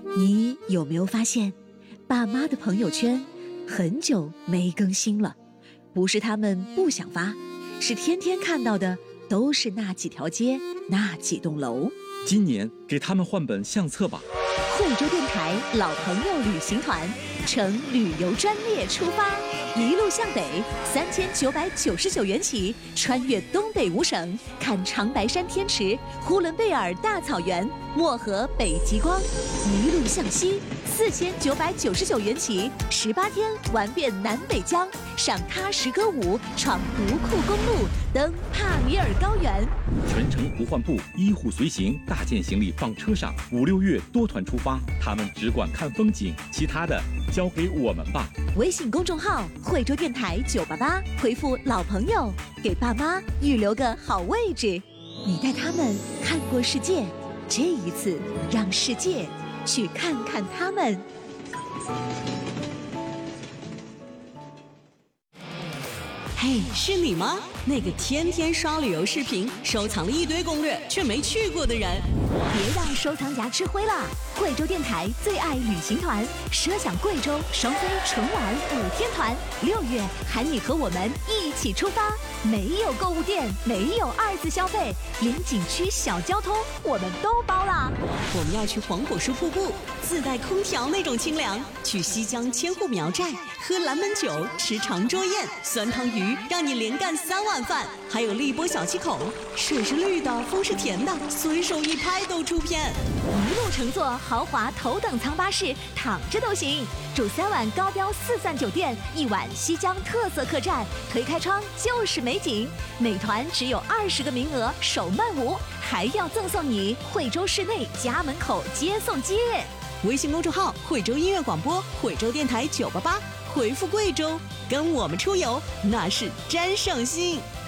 你有没有发现，爸妈的朋友圈很久没更新了？不是他们不想发，是天天看到的都是那几条街、那几栋楼。 今年给他们换本相册吧。 惠州电台老朋友旅行团乘旅游专列出发，一路向北，3999元起，穿越东北5省，看长白山天池、呼伦贝尔大草原、漠河北极光；一路向西，4999元起，18天玩遍南北疆，赏喀什歌舞，闯独库公路，登帕米尔高原。 全程不换布，医护随行，大件行李放车上。5、6月多团出发，他们只管看风景，其他的交给我们吧。 微信公众号惠州电台988，回复老朋友，给爸妈预留个好位置。你带他们看过世界，这一次让世界去看看他们。 嘿，是你吗？那个天天刷旅游视频，收藏了一堆攻略却没去过的人。 别让收藏夹吃灰了！惠州电台最爱旅行团，奢享贵州双飞纯玩5天团，6月喊你和我们一起出发。没有购物店，没有2次消费，连景区小交通我们都包了。 我们要去黄果树瀑布，自带空调那种清凉；去西江千户苗寨，喝蓝门酒，吃长桌宴，酸汤鱼让你连干3碗饭。还有荔波小七口，水是绿的，风是甜的，随手一拍都出片。 一路乘坐豪华头等舱巴士，躺着都行。住3晚高标4赞酒店，1晚西江特色客栈，推开窗就是美景。每团只有20个名额，首漫舞，还要赠送你惠州市内家门口接送机。 微信公众号惠州音乐广播，惠州电台988，回复贵州，跟我们出游那是真省心。